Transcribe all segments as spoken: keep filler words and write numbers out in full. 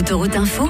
Autoroute Info,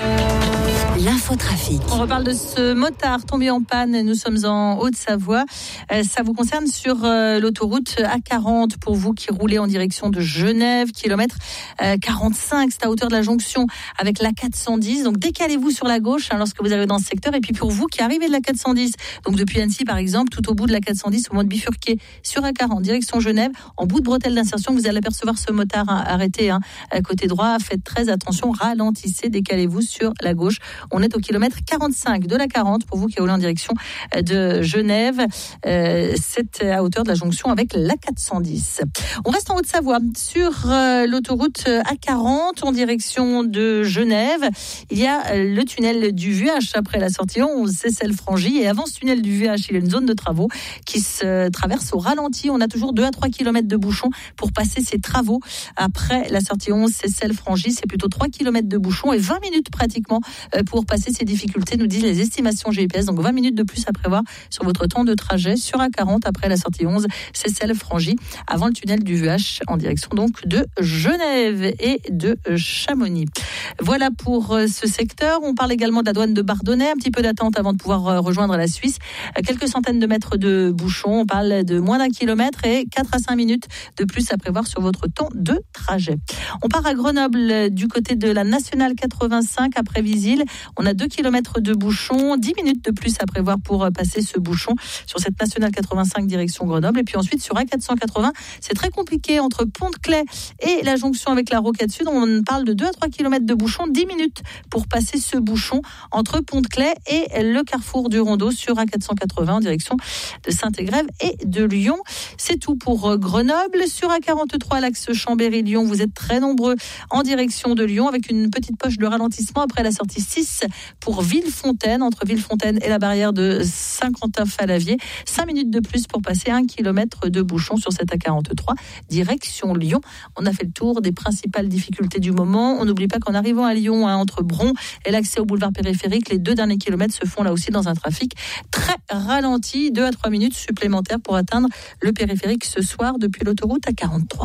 l'infotrafic. On reparle de ce motard tombé en panne. Nous sommes en Haute-Savoie. Euh, ça vous concerne sur euh, l'autoroute A quarante pour vous qui roulez en direction de Genève, kilomètre euh, quarante-cinq. C'est à hauteur de la jonction avec l'A quatre cent dix. Donc décalez-vous sur la gauche hein, lorsque vous arrivez dans ce secteur. Et puis pour vous qui arrivez de l'A quatre cent dix, donc depuis Annecy par exemple, tout au bout de l'A quatre cent dix, au moment de bifurquer sur A quarante, direction Genève, en bout de bretelle d'insertion, vous allez apercevoir ce motard hein, arrêté hein, à côté droit. Faites très attention, ralentissez, décalez-vous sur la gauche. On est au kilomètre quarante-cinq de la quarante pour vous qui roulez en direction de Genève. Euh, c'est à hauteur de la jonction avec l'A quatre cent dix. On reste en Haute-Savoie sur euh, l'autoroute A quarante en direction de Genève. Il y a le tunnel du Vuache après la sortie onze, c'est celle franchie. Et avant ce tunnel du Vuache, il y a une zone de travaux qui se traverse au ralenti. On a toujours deux à trois kilomètres de bouchons pour passer ces travaux. Après la sortie onze, c'est celle franchie. C'est plutôt trois kilomètres de bouchons et vingt minutes pratiquement pour passer ces difficultés, nous disent les estimations G P S. Donc vingt minutes de plus à prévoir sur votre temps de trajet sur A quarante après la sortie onze, c'est celle franchie avant le tunnel du Vuache en direction donc de Genève et de Chamonix. Voilà pour ce secteur. On parle également de la douane de Bardonnay, un petit peu d'attente avant de pouvoir rejoindre la Suisse. Quelques centaines de mètres de bouchons. On parle de moins d'un kilomètre et quatre à cinq minutes de plus à prévoir sur votre temps de trajet. On part à Grenoble du côté de la nationale quatre-vingt-cinq après Visil. On a deux kilomètres de bouchons, dix minutes de plus à prévoir pour passer ce bouchon sur cette nationale quatre-vingt-cinq direction Grenoble. Et puis ensuite sur A quatre cent quatre-vingts, c'est très compliqué entre Pont-de-Claix et la jonction avec la Rocade Sud. On parle de deux à trois kilomètres de bouchons, dix minutes pour passer ce bouchon entre Pont-de-Claix et le carrefour du Rondeau sur A quatre cent quatre-vingts en direction de Saint-Égrève et de Lyon. C'est tout pour Grenoble. Sur A quarante-trois, l'axe Chambéry-Lyon, vous êtes très nombreux en direction de Lyon avec une petite poche de ralentissement après la sortie six pour Villefontaine, entre Villefontaine et la barrière de Saint-Quentin-Fallavier. cinq minutes de plus pour passer un kilomètre de bouchon sur cette A quarante-trois, direction Lyon. On a fait le tour des principales difficultés du moment. On n'oublie pas qu'en arrivant à Lyon, hein, entre Bron et l'accès au boulevard périphérique, les deux derniers kilomètres se font là aussi dans un trafic très ralenti. deux à trois minutes supplémentaires pour atteindre le périphérique ce soir depuis l'autoroute A quarante-trois.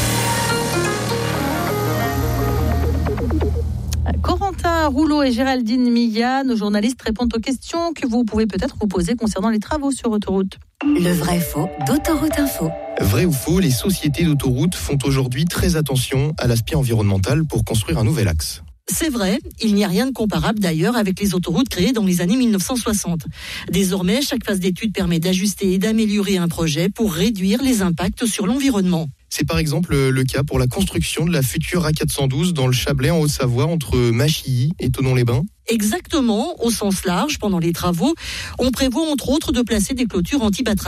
Corentin Rouleau et Géraldine Millat, nos journalistes, répondent aux questions que vous pouvez peut-être vous poser concernant les travaux sur autoroute. Le vrai faux d'Autoroute Info. Vrai ou faux, les sociétés d'autoroute font aujourd'hui très attention à l'aspect environnemental pour construire un nouvel axe. C'est vrai, il n'y a rien de comparable d'ailleurs avec les autoroutes créées dans les années mille neuf cent soixante. Désormais, chaque phase d'étude permet d'ajuster et d'améliorer un projet pour réduire les impacts sur l'environnement. C'est par exemple le cas pour la construction de la future A quatre cent douze dans le Chablais en Haute-Savoie entre Machilly et Thonon-les-Bains. Exactement, au sens large, pendant les travaux, on prévoit entre autres de placer des clôtures anti-batteries.